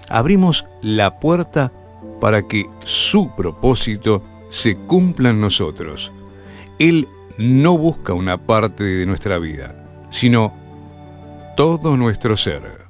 abrimos la puerta para que su propósito se cumpla en nosotros. Él no busca una parte de nuestra vida, sino todo nuestro ser.